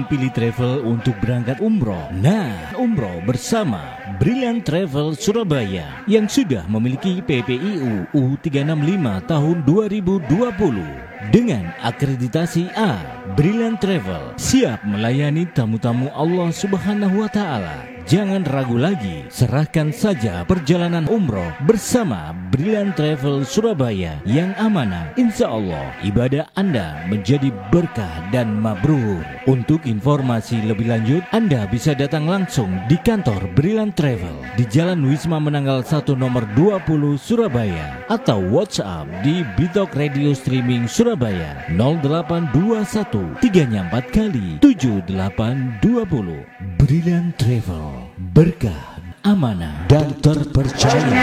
Sering pilih travel untuk berangkat umroh? Nah, umroh bersama Brilliant Travel Surabaya yang sudah memiliki PPIU U365 tahun 2020 dengan akreditasi A. Brilliant Travel siap melayani tamu-tamu Allah Subhanahu wa Ta'ala. Jangan ragu lagi, serahkan saja perjalanan umroh bersama Brilliant Travel Surabaya yang amanah. Insya Allah ibadah Anda menjadi berkah dan mabrur. Untuk informasi lebih lanjut, Anda bisa datang langsung di kantor Brilliant Travel di Jalan Wisma Menanggal 1 nomor 20 Surabaya atau WhatsApp di Bitok Radio Streaming Surabaya 0821 3 4 kali 7820. Brilliant Travel, berkah, amanah, dan terpercaya.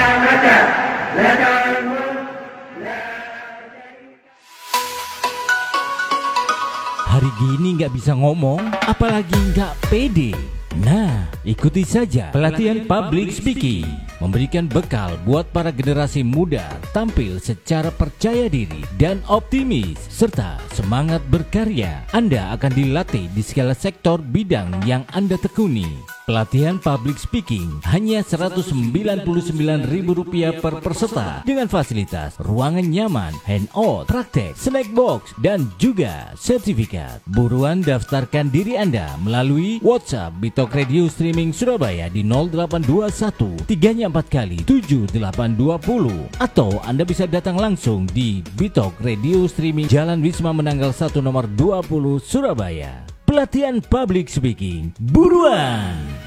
Hari gini nggak bisa ngomong, apalagi nggak pede. Nah, ikuti saja pelatihan public speaking, memberikan bekal buat para generasi muda tampil secara percaya diri dan optimis serta semangat berkarya. Anda akan dilatih di segala sektor bidang yang Anda tekuni. Pelatihan public speaking hanya Rp199.000 per peserta dengan fasilitas ruangan nyaman, handout, praktek, snack box, dan juga sertifikat. Buruan daftarkan diri Anda melalui WhatsApp Bitok Radio Streaming Surabaya di 0821 3 4 kali 7820 atau Anda bisa datang langsung di Bitok Radio Streaming Jalan Wisma Menanggal 1 nomor 20 Surabaya. Pelatihan public speaking, buruan!